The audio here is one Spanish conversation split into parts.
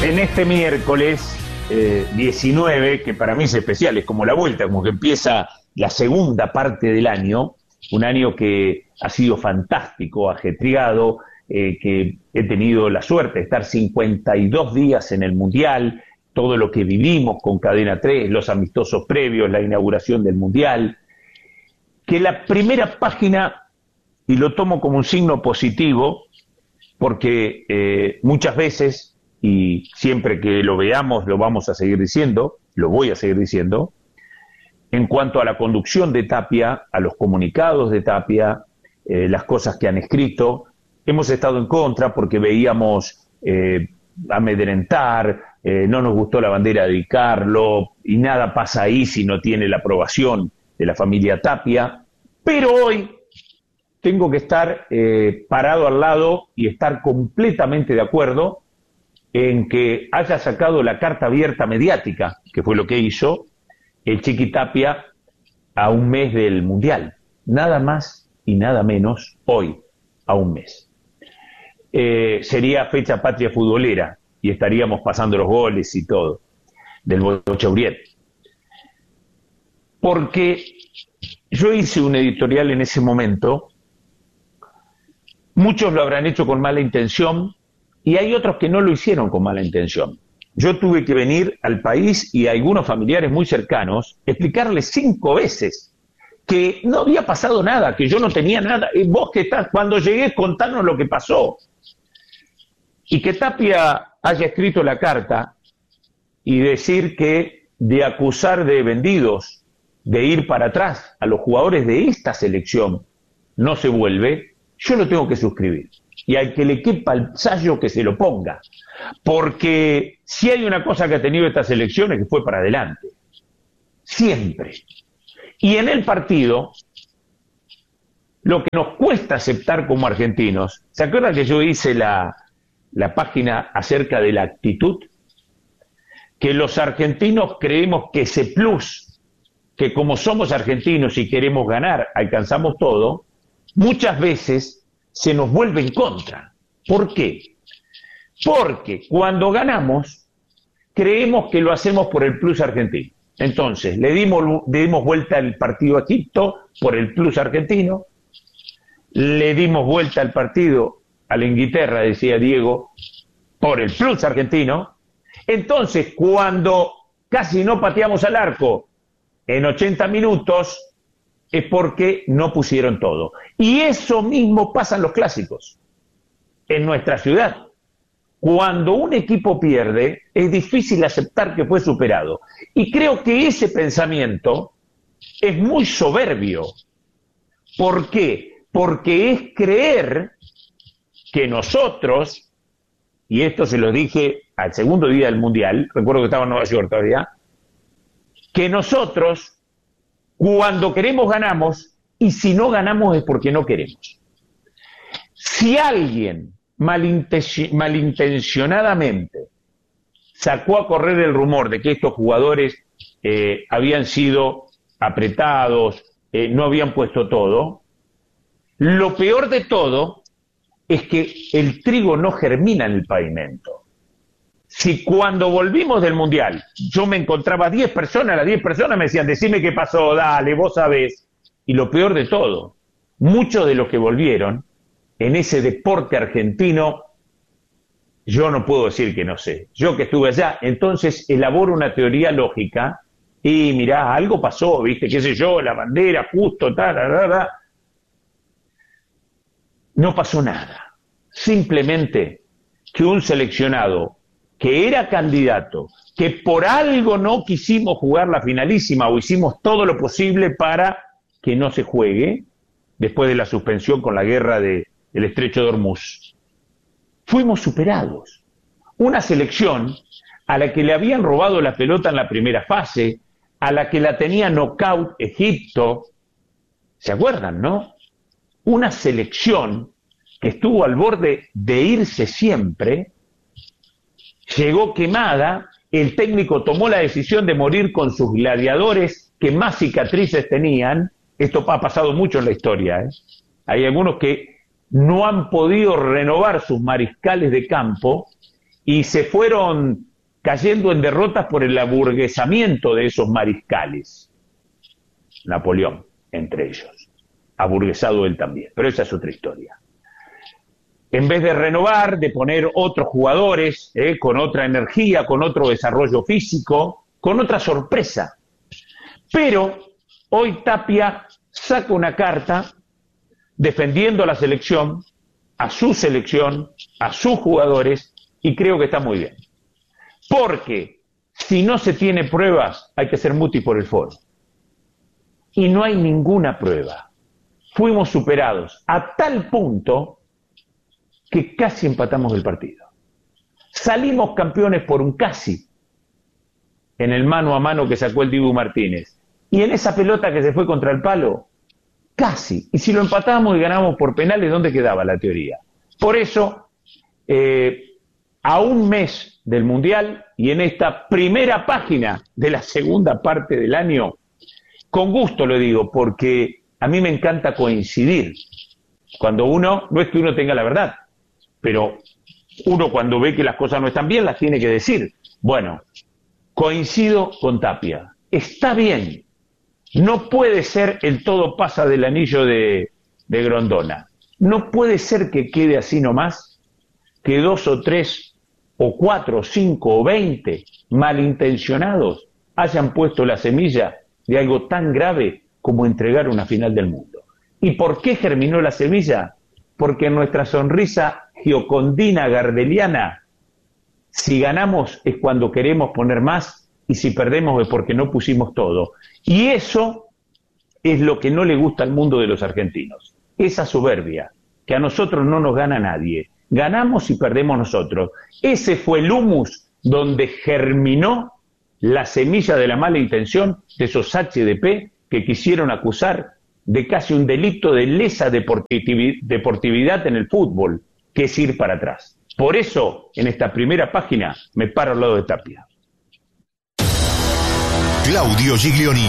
En este miércoles 19, que para mí es especial, es como la vuelta, como que empieza la segunda parte del año, un año que ha sido fantástico, ajetreado, que he tenido la suerte de estar 52 días en el Mundial, todo lo que vivimos con Cadena 3, los amistosos previos, la inauguración del Mundial, que la primera página, y lo tomo como un signo positivo, porque muchas veces, y siempre que lo veamos lo vamos a seguir diciendo, lo voy a seguir diciendo, en cuanto a la conducción de Tapia, a los comunicados de Tapia, las cosas que han escrito, hemos estado en contra porque veíamos amedrentar, no nos gustó la bandera de Di Carlo, y nada pasa ahí si no tiene la aprobación de la familia Tapia, pero hoy tengo que estar parado al lado y estar completamente de acuerdo en que haya sacado la carta abierta mediática, que fue lo que hizo el Chiqui Tapia a un mes del Mundial. Nada más y nada menos hoy, a un mes. Sería fecha patria futbolera y estaríamos pasando los goles y todo del Bochauriet. Porque yo hice un editorial en ese momento, muchos lo habrán hecho con mala intención, y hay otros que no lo hicieron con mala intención. Yo tuve que venir al país y a algunos familiares muy cercanos explicarles 5 veces que no había pasado nada, que yo no tenía nada. Vos que estás, cuando llegué, contanos lo que pasó. Y que Tapia haya escrito la carta y decir que de acusar de vendidos, de ir para atrás a los jugadores de esta selección, no se vuelve, yo lo tengo que suscribir. Y al que le quepa el sayo que se lo ponga, porque si hay una cosa que ha tenido esta selección es que fue para adelante, siempre. Y en el partido, lo que nos cuesta aceptar como argentinos, ¿se acuerdan que yo hice la página acerca de la actitud? Que los argentinos creemos que ese plus, que como somos argentinos y queremos ganar, alcanzamos todo, muchas veces se nos vuelve en contra. ¿Por qué? Porque cuando ganamos, creemos que lo hacemos por el plus argentino. Entonces, le dimos vuelta al partido a Egipto por el plus argentino, le dimos vuelta al partido a la Inglaterra, decía Diego, por el plus argentino. Entonces, cuando casi no pateamos al arco en 80 minutos, es porque no pusieron todo. Y eso mismo pasa en los clásicos, en nuestra ciudad. Cuando un equipo pierde, es difícil aceptar que fue superado. Y creo que ese pensamiento es muy soberbio. ¿Por qué? Porque es creer que nosotros, y esto se lo dije al segundo día del Mundial, recuerdo que estaba en Nueva York todavía, que nosotros, cuando queremos, ganamos, y si no ganamos es porque no queremos. Si alguien malintencionadamente sacó a correr el rumor de que estos jugadores habían sido apretados, no habían puesto todo, lo peor de todo es que el trigo no germina en el pavimento. Si cuando volvimos del Mundial yo me encontraba 10 personas, las 10 personas me decían, decime qué pasó, dale, vos sabés. Y lo peor de todo, muchos de los que volvieron en ese deporte argentino, yo no puedo decir que no sé. Yo que estuve allá, entonces elaboro una teoría lógica y mirá, algo pasó, viste, qué sé yo, la bandera, justo, tal. No pasó nada. Simplemente que un seleccionado que era candidato, que por algo no quisimos jugar la finalísima o hicimos todo lo posible para que no se juegue, después de la suspensión con la guerra del Estrecho de Hormuz, fuimos superados. Una selección a la que le habían robado la pelota en la primera fase, a la que la tenía knockout Egipto, ¿se acuerdan, no? Una selección que estuvo al borde de irse siempre, llegó quemada, el técnico tomó la decisión de morir con sus gladiadores que más cicatrices tenían. Esto ha pasado mucho en la historia, ¿eh? Hay algunos que no han podido renovar sus mariscales de campo y se fueron cayendo en derrotas por el aburguesamiento de esos mariscales. Napoleón, entre ellos. Aburguesado él también, pero esa es otra historia. En vez de renovar, de poner otros jugadores, con otra energía, con otro desarrollo físico, con otra sorpresa. Pero hoy Tapia saca una carta defendiendo a la selección, a sus jugadores, y creo que está muy bien. Porque si no se tiene pruebas, hay que ser muti por el foro. Y no hay ninguna prueba. Fuimos superados a tal punto que casi empatamos el partido. Salimos campeones por un casi en el mano a mano que sacó el Dibu Martínez. Y en esa pelota que se fue contra el palo, casi. Y si lo empatamos y ganamos por penales, ¿dónde quedaba la teoría? Por eso, a un mes del Mundial y en esta primera página de la segunda parte del año, con gusto lo digo, porque a mí me encanta coincidir. Cuando uno, no es que uno tenga la verdad, pero uno cuando ve que las cosas no están bien, las tiene que decir. Bueno, coincido con Tapia. Está bien. No puede ser el todo pasa del anillo de Grondona. No puede ser que quede así nomás, que 2 o 3 o 4 o 5 o 20 malintencionados hayan puesto la semilla de algo tan grave como entregar una final del mundo. ¿Y por qué germinó la semilla? Porque nuestra sonrisa giocondina gardeliana, si ganamos es cuando queremos poner más y si perdemos es porque no pusimos todo. Y eso es lo que no le gusta al mundo de los argentinos. Esa soberbia, que a nosotros no nos gana nadie. Ganamos y perdemos nosotros. Ese fue el humus donde germinó la semilla de la mala intención de esos HDP que quisieron acusar de casi un delito de lesa deportividad en el fútbol, que es ir para atrás. Por eso, en esta primera página, me paro al lado de Tapia. Claudio Giglioni.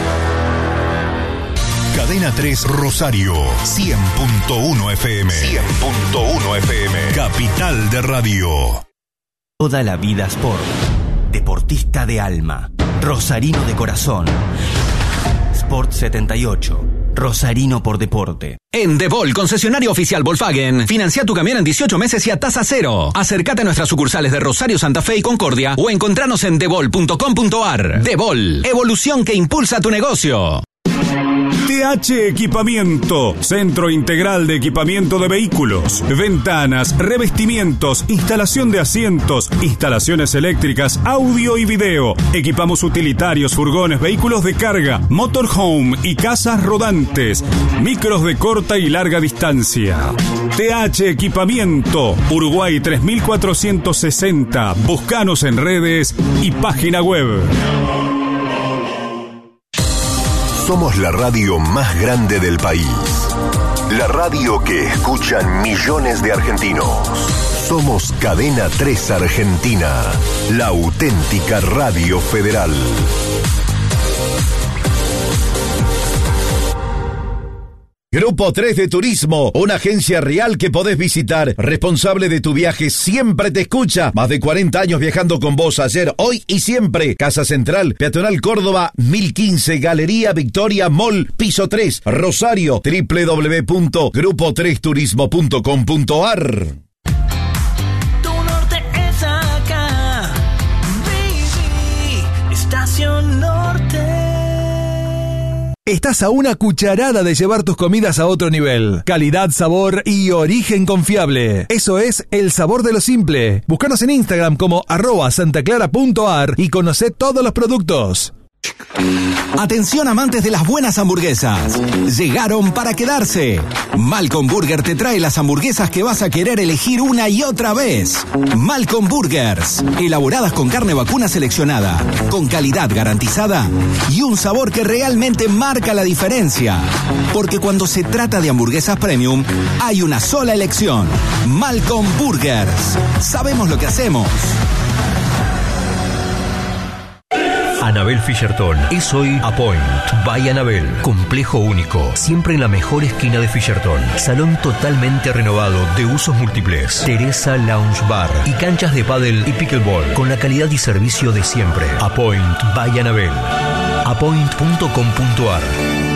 Cadena 3 Rosario, 100.1 FM. 100.1 FM. Capital de Radio. Toda la vida Sport. Deportista de alma. Rosarino de corazón. Sport 78. Rosarino por deporte. En DeVol, concesionario oficial Volkswagen, financia tu camión en 18 meses y a tasa cero. Acércate a nuestras sucursales de Rosario, Santa Fe y Concordia o encontranos en devol.com.ar. DeVol, evolución que impulsa tu negocio. TH Equipamiento, centro integral de equipamiento de vehículos, ventanas, revestimientos, instalación de asientos, instalaciones eléctricas, audio y video. Equipamos utilitarios, furgones, vehículos de carga, motorhome y casas rodantes, micros de corta y larga distancia. TH Equipamiento, Uruguay 3460. Búscanos en redes y página web. Somos la radio más grande del país. La radio que escuchan millones de argentinos. Somos Cadena 3 Argentina, la auténtica radio federal. Grupo 3 de Turismo, una agencia real que podés visitar. Responsable de tu viaje, siempre te escucha. Más de 40 años viajando con vos, ayer, hoy y siempre. Casa Central, Peatonal Córdoba, 1015, Galería Victoria Mall, piso 3, Rosario, www.grupo3turismo.com.ar. Tu norte es acá, baby, Estación Norte. Estás a una cucharada de llevar tus comidas a otro nivel. Calidad, sabor y origen confiable. Eso es el sabor de lo simple. Búscanos en Instagram como @santaclara.ar y conocé todos los productos. Atención amantes de las buenas hamburguesas. Llegaron para quedarse. Malcolm Burger te trae las hamburguesas que vas a querer elegir una y otra vez. Malcolm Burgers, elaboradas con carne vacuna seleccionada, con calidad garantizada y un sabor que realmente marca la diferencia. Porque cuando se trata de hamburguesas premium, hay una sola elección. Malcolm Burgers. Sabemos lo que hacemos. Anabel Fischerton es hoy Apoint by Anabel. Complejo único, siempre en la mejor esquina de Fischerton. Salón totalmente renovado de usos múltiples. Teresa Lounge Bar y canchas de pádel y pickleball con la calidad y servicio de siempre. Apoint by Anabel. Apoint.com.ar.